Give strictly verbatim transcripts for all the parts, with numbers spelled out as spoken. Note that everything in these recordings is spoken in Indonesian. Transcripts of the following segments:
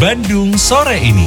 Bandung sore ini.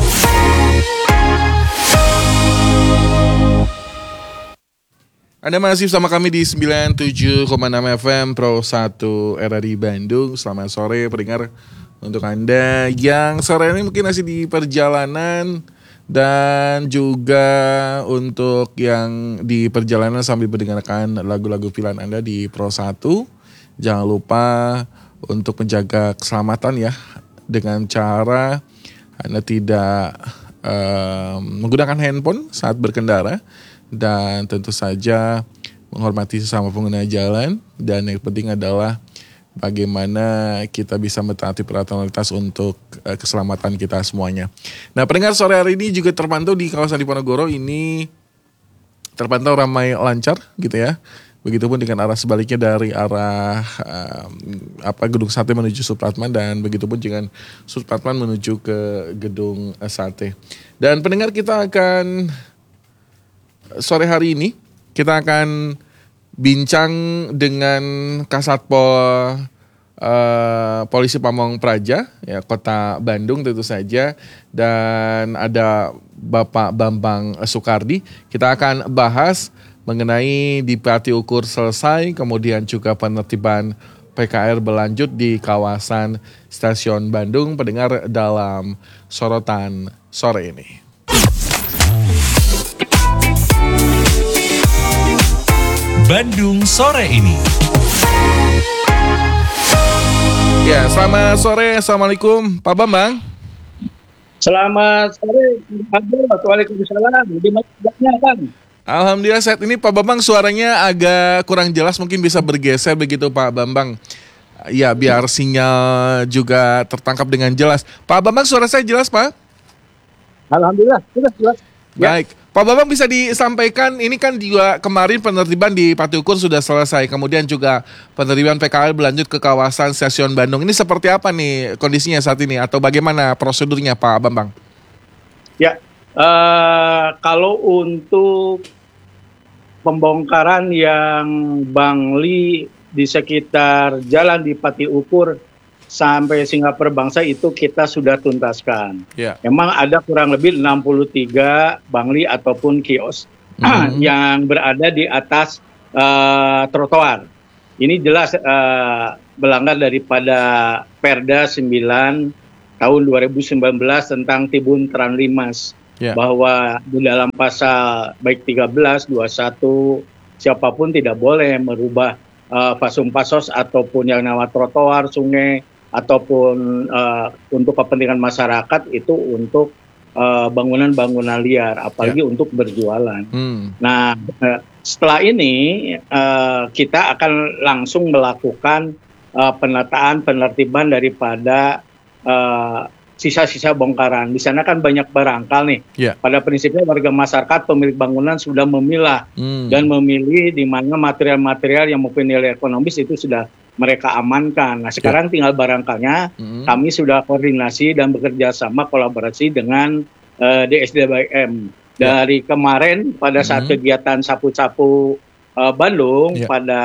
Anda masih bersama kami di sembilan puluh tujuh koma enam F M Pro satu R R I Bandung. Selamat sore pendengar. Untuk Anda yang sore ini mungkin masih di perjalanan, dan juga untuk yang di perjalanan sambil mendengarkan lagu-lagu pilihan Anda di Pro satu, jangan lupa untuk menjaga keselamatan ya, dengan cara Anda tidak um, menggunakan handphone saat berkendara, dan tentu saja menghormati sesama pengguna jalan, dan yang penting adalah bagaimana kita bisa mentaati peraturan lalu lintas untuk uh, keselamatan kita semuanya. Nah, pendengar sore hari ini juga terpantau di kawasan Diponegoro ini terpantau ramai lancar gitu ya. Begitupun dengan arah sebaliknya dari arah uh, apa Gedung Sate menuju Supratman, dan begitupun dengan Supratman menuju ke Gedung uh, Sate. Dan pendengar, kita akan sore hari ini kita akan bincang dengan Kasatpol uh, Polisi Pamong Praja ya, Kota Bandung tentu saja, dan ada Bapak Bambang Sukardi. Kita akan bahas mengenai Dipati Ukur selesai, kemudian juga penertiban P K R berlanjut di kawasan Stasiun Bandung, pendengar, dalam sorotan sore ini. Bandung sore ini. Ya, selamat sore. Assalamualaikum Pak Bambang. Selamat sore. Waalaikumsalam. Gimana kabarnya, Bang? Alhamdulillah saat ini Pak Bambang suaranya agak kurang jelas, mungkin bisa bergeser begitu Pak Bambang. Ya, biar sinyal juga tertangkap dengan jelas. Pak Bambang, suara saya jelas, Pak? Alhamdulillah, sudah jelas. Baik, ya. Pak Bambang bisa disampaikan, ini kan juga kemarin penertiban di Pati Ukur sudah selesai, kemudian juga penertiban P K R berlanjut ke kawasan Stasiun Bandung. Ini seperti apa nih kondisinya saat ini, atau bagaimana prosedurnya Pak Bambang? Ya, uh, kalau untuk pembongkaran yang Bangli di sekitar jalan di Pati Ukur sampai Singapura Bangsa itu kita sudah tuntaskan. Yeah. Memang ada kurang lebih enam puluh tiga bangli ataupun kios mm-hmm. yang berada di atas uh, trotoar. Ini jelas uh, melanggar daripada Perda sembilan tahun dua ribu sembilan belas tentang Tibun Tranlimas. Yeah. Bahwa di dalam pasal baik tiga belas, dua puluh satu, siapapun tidak boleh merubah uh, fasum pasos ataupun yang nama trotoar, sungai, ataupun uh, untuk kepentingan masyarakat itu untuk uh, bangunan-bangunan liar, apalagi yeah. untuk berjualan. Hmm. Nah, uh, setelah ini uh, kita akan langsung melakukan uh, penataan penertiban daripada uh, sisa-sisa bongkaran. Di sana kan banyak barangkal nih. Yeah. Pada prinsipnya warga masyarakat pemilik bangunan sudah memilah hmm. dan memilih di mana material-material yang mempunyai nilai ekonomis itu sudah mereka amankan. Nah, sekarang yeah. tinggal barangkalnya, mm-hmm. kami sudah koordinasi dan bekerja sama kolaborasi dengan uh, D S D B M. Yeah. Dari kemarin pada saat mm-hmm. kegiatan sapu-sapu uh, Bandung yeah. pada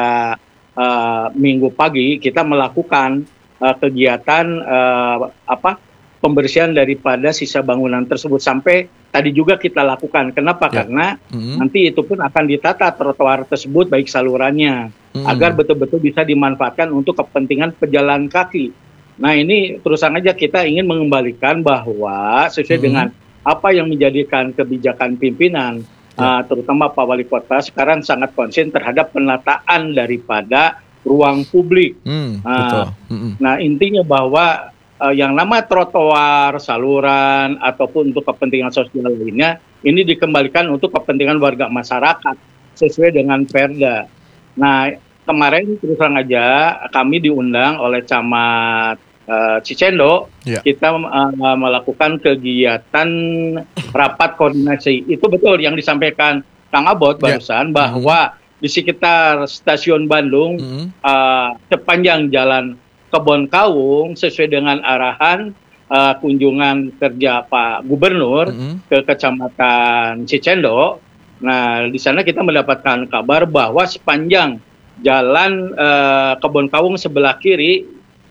uh, minggu pagi kita melakukan uh, kegiatan uh, apa pembersihan daripada sisa bangunan tersebut sampai tadi juga kita lakukan. Kenapa? Ya. Karena mm-hmm. nanti itu pun akan ditata trotoar tersebut baik salurannya mm-hmm. agar betul-betul bisa dimanfaatkan untuk kepentingan pejalan kaki. Nah, ini terusan aja kita ingin mengembalikan bahwa sesuai mm-hmm. dengan apa yang menjadikan kebijakan pimpinan ya. uh, terutama Pak Wali Kota sekarang sangat konsen terhadap penataan daripada ruang publik. Mm, uh, betul. Mm-hmm. Nah, intinya bahwa Uh, yang nama trotoar, saluran, ataupun untuk kepentingan sosial lainnya, ini dikembalikan untuk kepentingan warga masyarakat sesuai dengan Perda. Nah, kemarin terus terang aja kami diundang oleh Camat uh, Cicendo, yeah. kita uh, melakukan kegiatan rapat koordinasi. Itu betul yang disampaikan Kang Abot barusan, yeah. bahwa mm-hmm. di sekitar Stasiun Bandung, mm-hmm. uh, sepanjang jalan Kebon Kawung sesuai dengan arahan uh, kunjungan kerja Pak Gubernur mm-hmm. ke Kecamatan Cicendo. Nah, di sana kita mendapatkan kabar bahwa sepanjang jalan uh, Kebon Kawung sebelah kiri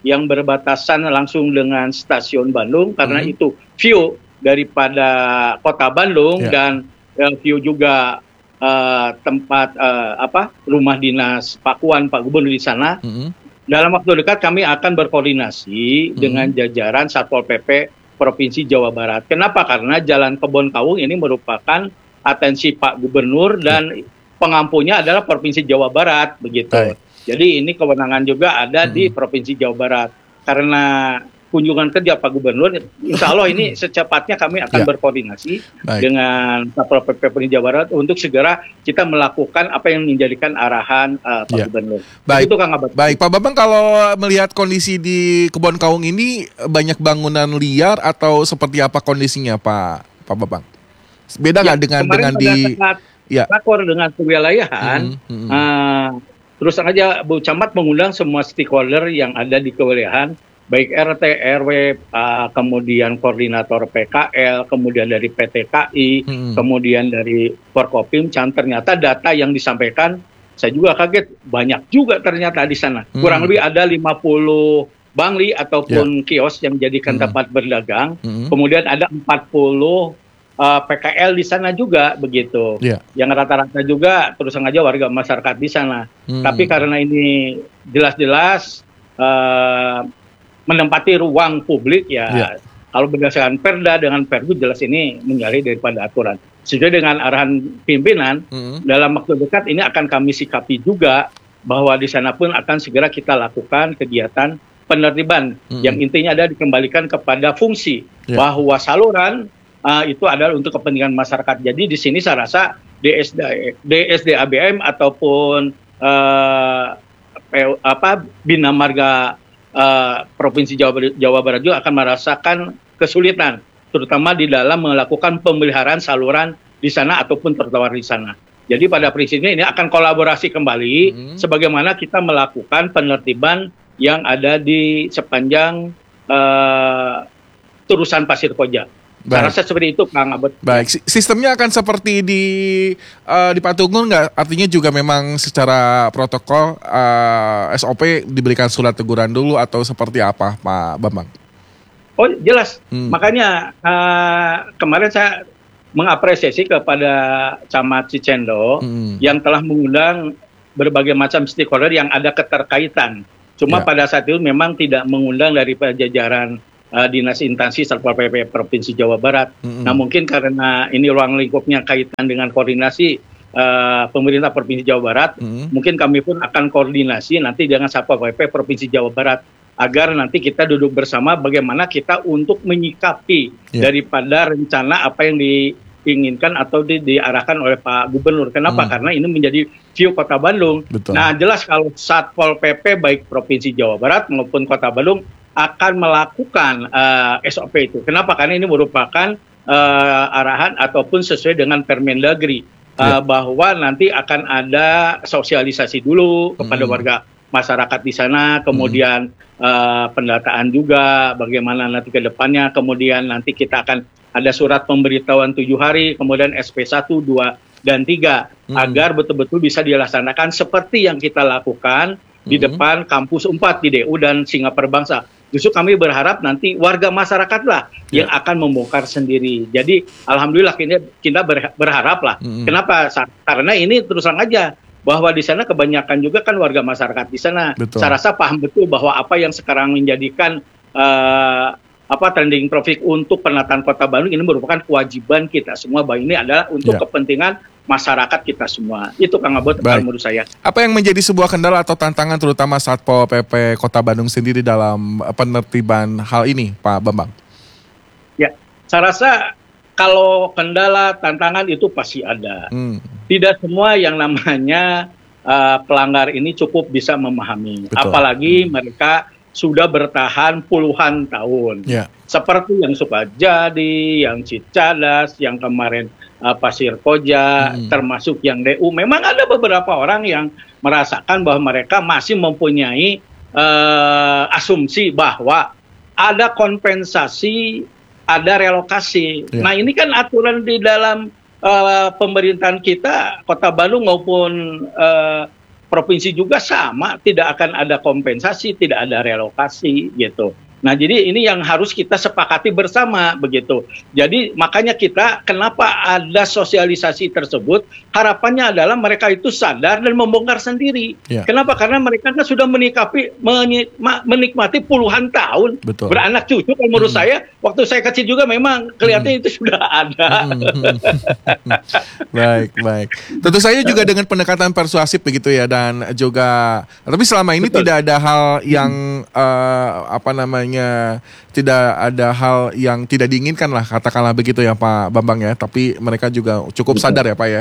yang berbatasan langsung dengan stasiun Bandung karena Hmm. itu view daripada kota Bandung Ya. dan uh, view juga uh, tempat uh, apa rumah dinas Pakuan Pak Gubernur di sana. Hmm. Dalam waktu dekat kami akan berkoordinasi Hmm. dengan jajaran Satpol P P Provinsi Jawa Barat. Kenapa? Karena Jalan Kebon Kawung ini merupakan atensi Pak Gubernur dan pengampunya adalah Provinsi Jawa Barat begitu. Baik. Jadi ini kewenangan juga ada di Provinsi Jawa Barat. Karena kunjungan kerja Pak Gubernur, insya Allah ini secepatnya kami akan Ya. berkoordinasi Baik. dengan Satpol P P Provinsi Jawa Barat untuk segera kita melakukan apa yang menjadikan arahan uh, Pak Ya. Gubernur. Baik. Itu Kang Abad. Baik, Pak Bambang, kalau melihat kondisi di Kebon Kawung ini banyak bangunan liar atau seperti apa kondisinya, Pak Pak Bambang? Beda nggak Ya, dengan kemarin dengan pada di saat ya. rakor dengan kewilayahan, Hmm, hmm. uh, terus aja Bu Camat mengundang semua stakeholder yang ada di kewilayahan, baik R T, R W, uh, kemudian koordinator P K L, kemudian dari P T K I, Hmm. kemudian dari Forkopimcam. Ternyata data yang disampaikan, saya juga kaget, banyak juga ternyata di sana. Hmm. Kurang lebih ada lima puluh bangli ataupun kios yang dijadikan Hmm. tempat berdagang. Hmm. Kemudian ada empat puluh uh, P K L di sana juga begitu. Ya. Yang rata-rata juga terus sengaja warga masyarakat di sana. Hmm. Tapi karena ini jelas-jelas uh, menempati ruang publik ya, Ya. kalau berdasarkan Perda dengan Pergub jelas ini menyalahi daripada aturan. Sesuai dengan arahan pimpinan, Hmm. dalam waktu dekat ini akan kami sikapi juga bahwa di sana pun akan segera kita lakukan kegiatan penertiban Hmm. yang intinya ada dikembalikan kepada fungsi Ya. bahwa saluran uh, itu adalah untuk kepentingan masyarakat. Jadi di sini saya rasa D S D A B M ataupun uh, P- apa Bina Marga uh, Provinsi Jawa, Jawa Barat juga akan merasakan kesulitan, terutama di dalam melakukan pemeliharaan saluran di sana ataupun trotoar di sana. Jadi pada prinsipnya ini akan kolaborasi kembali, Hmm. sebagaimana kita melakukan penertiban yang ada di sepanjang uh, Turusan Pasir Koja. Saya Baik. rasa seperti itu, Kang Abed. Baik, si- sistemnya akan seperti di eh, di Patunggun nggak? Artinya juga memang secara protokol eh, S O P diberikan surat teguran dulu atau seperti apa, Pak Bambang? Oh jelas, Hmm. makanya uh, kemarin saya mengapresiasi kepada Camat Cicendo Hmm. yang telah mengundang berbagai macam stakeholder yang ada keterkaitan. Cuma Ya. pada saat itu memang tidak mengundang dari jajaran uh, dinas instansi Satpol P P Provinsi Jawa Barat. Mm-mm. Nah mungkin karena ini ruang lingkupnya kaitan dengan koordinasi uh, pemerintah Provinsi Jawa Barat, Mm-mm. mungkin kami pun akan koordinasi nanti dengan Satpol P P Provinsi Jawa Barat agar nanti kita duduk bersama bagaimana kita untuk menyikapi Ya. daripada rencana apa yang diinginkan atau di, diarahkan oleh Pak Gubernur. Kenapa? Hmm. Karena ini menjadi view Kota Bandung. Betul. Nah, jelas kalau Satpol P P baik Provinsi Jawa Barat maupun Kota Bandung akan melakukan uh, S O P itu. Kenapa? Karena ini merupakan uh, arahan ataupun sesuai dengan Permendagri uh, Ya. bahwa nanti akan ada sosialisasi dulu kepada Hmm. warga masyarakat di sana, kemudian uh, pendataan juga bagaimana nanti ke depannya, kemudian nanti kita akan ada surat pemberitahuan tujuh hari, kemudian S P satu, dua, dan tiga, Hmm. agar betul-betul bisa dilaksanakan seperti yang kita lakukan di Hmm. depan kampus empat di D U dan Singapura Bangsa. Justru kami berharap nanti warga masyarakat lah Ya. yang akan membongkar sendiri. Jadi alhamdulillah kita, kita berha- berharap lah. Hmm. Kenapa? Sa- Karena ini terus terang aja bahwa di sana kebanyakan juga kan warga masyarakat di sana. Betul. Saya rasa paham betul bahwa apa yang sekarang menjadikan eh, apa trending topic untuk penataan Kota Bandung ini merupakan kewajiban kita semua, bahwa ini adalah untuk Ya. kepentingan masyarakat kita semua. Itu Kang Abot Baik. menurut saya. Apa yang menjadi sebuah kendala atau tantangan terutama Satpol P P Kota Bandung sendiri dalam penertiban hal ini, Pak Bambang? Ya, saya rasa kalau kendala tantangan itu pasti ada. Hmm. Tidak semua yang namanya uh, pelanggar ini cukup bisa memahami. Betul. Apalagi mereka sudah bertahan puluhan tahun. Ya. Seperti yang Sukajadi, yang Cicadas, yang kemarin uh, Pasir Koja, Hmm. termasuk yang D U. Memang ada beberapa orang yang merasakan bahwa mereka masih mempunyai uh, asumsi bahwa ada kompensasi, ada relokasi. Ya. Nah ini kan aturan di dalam uh, pemerintahan kita, Kota Bandung maupun uh, provinsi juga sama, tidak akan ada kompensasi, tidak ada relokasi gitu. Nah, jadi ini yang harus kita sepakati bersama begitu. Jadi makanya kita kenapa ada sosialisasi tersebut, harapannya adalah mereka itu sadar dan membongkar sendiri. Ya. Kenapa? Karena mereka kan sudah menikmati menikmati puluhan tahun. Betul. Beranak cucu. Kalau menurut hmm. saya, waktu saya kecil juga memang kelihatannya hmm. itu sudah ada. Hmm. Baik, baik. Tentu saja juga dengan pendekatan persuasif begitu ya, dan juga tapi selama ini Betul. tidak ada hal yang uh, apa namanya tidak ada hal yang tidak diinginkan lah, katakanlah begitu ya Pak Bambang ya, tapi mereka juga cukup betul. sadar ya Pak ya.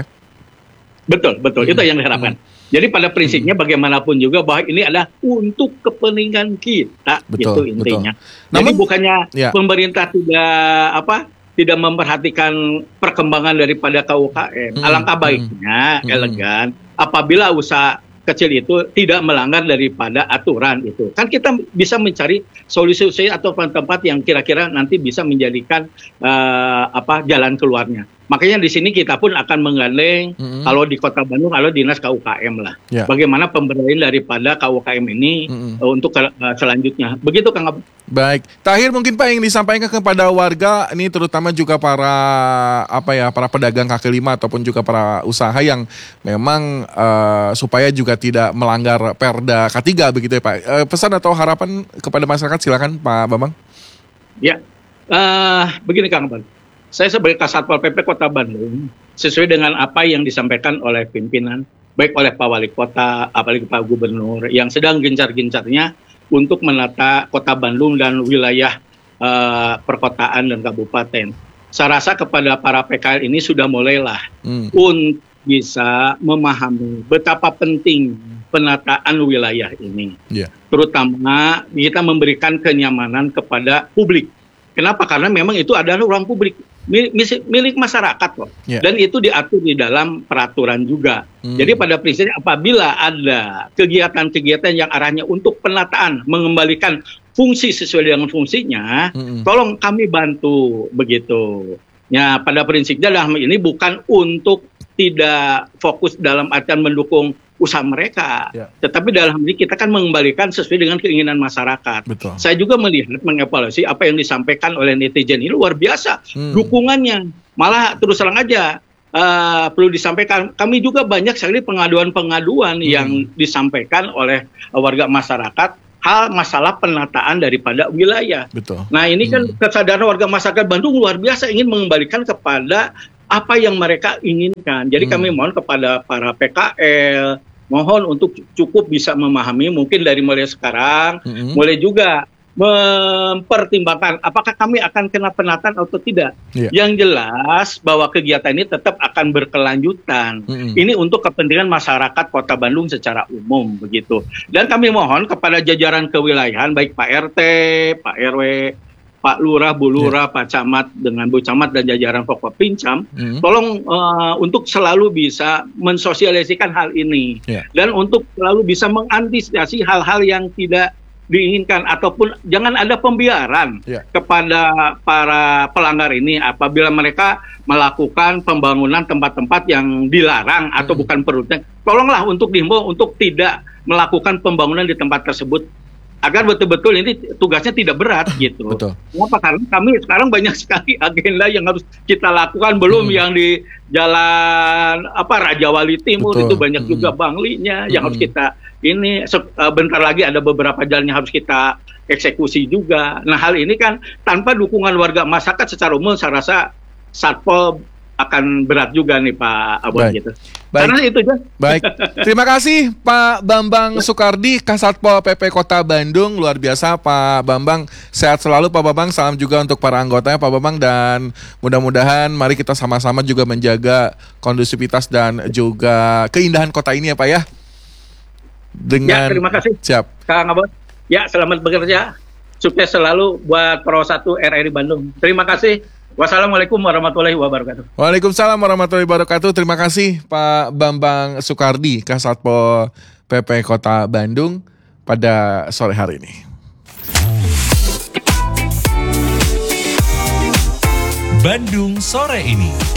Betul, betul, hmm. itu yang diharapkan. Hmm. Jadi pada prinsipnya hmm. bagaimanapun juga bahwa ini adalah untuk kepentingan kita, betul, gitu intinya. Betul. Jadi Namun, bukannya ya. pemerintah tidak apa tidak memperhatikan perkembangan daripada K U K M. Hmm. Alangkah baiknya, hmm. elegan, apabila usaha kecil itu tidak melanggar daripada aturan itu. Kan kita bisa mencari solusi-solusi atau tempat yang kira-kira nanti bisa menjadikan uh, apa jalan keluarnya. Makanya di sini kita pun akan menggandeng mm-hmm. kalau di Kota Bandung, kalau dinas K U K M lah. Yeah. Bagaimana pemberdayaan daripada K U K M ini mm-hmm. uh, untuk uh, selanjutnya. Begitu Kang Abang. Baik. Terakhir mungkin Pak yang disampaikan kepada warga ini, terutama juga para apa ya para pedagang kaki lima ataupun juga para usaha yang memang uh, supaya juga tidak melanggar Perda K tiga begitu ya Pak. Uh, pesan atau harapan kepada masyarakat silakan Pak Bambang. Ya. Uh, begini Kang Abang. Saya sebagai Kasatpol P P Kota Bandung, sesuai dengan apa yang disampaikan oleh pimpinan, baik oleh Pak Wali Kota, apalagi Pak Gubernur, yang sedang gencar-gencarnya untuk menata Kota Bandung dan wilayah uh, perkotaan dan kabupaten. Saya rasa kepada para P K L ini sudah mulailah hmm. untuk bisa memahami betapa penting penataan wilayah ini. Yeah. Terutama kita memberikan kenyamanan kepada publik. Kenapa? Karena memang itu adalah ruang publik, milik, milik masyarakat kok. Yeah. Dan itu diatur di dalam peraturan juga. Hmm. Jadi pada prinsipnya apabila ada kegiatan-kegiatan yang arahnya untuk penataan, mengembalikan fungsi sesuai dengan fungsinya, hmm. tolong kami bantu begitu. Ya, pada prinsipnya dalam ini bukan untuk tidak fokus dalam artian mendukung usaha mereka, ya. Tetapi dalam ini kita kan mengembalikan sesuai dengan keinginan masyarakat. Betul. Saya juga melihat mengevaluasi apa yang disampaikan oleh netizen ini luar biasa hmm. dukungannya. Malah terus terang aja uh, perlu disampaikan, kami juga banyak sekali pengaduan-pengaduan hmm. yang disampaikan oleh warga masyarakat hal masalah penataan daripada wilayah. Betul. Nah ini kan hmm. kesadaran warga masyarakat Bandung luar biasa ingin mengembalikan kepada apa yang mereka inginkan. Jadi hmm. kami mohon kepada para P K L, mohon untuk cukup bisa memahami, mungkin dari mulai sekarang, hmm. mulai juga mempertimbangkan apakah kami akan kena penataan atau tidak. Yeah. Yang jelas bahwa kegiatan ini tetap akan berkelanjutan. Hmm. Ini untuk kepentingan masyarakat Kota Bandung secara umum begitu. Dan kami mohon kepada jajaran kewilayahan, baik Pak R T, Pak R W, Pak Lurah, Bu Lurah, yeah. Pak Camat dengan Bu Camat dan jajaran Pokok Pincam, mm-hmm. tolong uh, untuk selalu bisa mensosialisasikan hal ini yeah. dan untuk selalu bisa mengantisipasi hal-hal yang tidak diinginkan ataupun jangan ada pembiaran yeah. kepada para pelanggar ini apabila mereka melakukan pembangunan tempat-tempat yang dilarang atau mm-hmm. bukan peruntukan. Tolonglah untuk dihimbau untuk tidak melakukan pembangunan di tempat tersebut, agar betul-betul ini tugasnya tidak berat gitu. Betul. Kenapa? Karena kami sekarang banyak sekali agenda yang harus kita lakukan, belum hmm. yang di jalan apa Raja Wali Timur. Betul. Itu banyak hmm. juga banglinya hmm. yang harus kita ini bentar lagi ada beberapa jalan yang harus kita eksekusi juga. Nah hal ini kan tanpa dukungan warga masyarakat secara umum saya rasa Satpol akan berat juga nih Pak Abon gitu. Baik. Karena itu aja. Baik. Terima kasih Pak Bambang Soekardi, Kasatpol P P Kota Bandung. Luar biasa Pak Bambang. Sehat selalu Pak Bambang. Salam juga untuk para anggotanya Pak Bambang, dan mudah-mudahan mari kita sama-sama juga menjaga kondusivitas dan juga keindahan kota ini ya Pak ya. Dengan ya, terima kasih. Siap. Kang Abon. Ya, selamat bekerja. Sukses selalu buat Pro satu R R I Bandung. Terima kasih. Wassalamualaikum warahmatullahi wabarakatuh. Waalaikumsalam warahmatullahi wabarakatuh. Terima kasih Pak Bambang Soekardi, Kasatpol P P Kota Bandung pada sore hari ini. Bandung sore ini.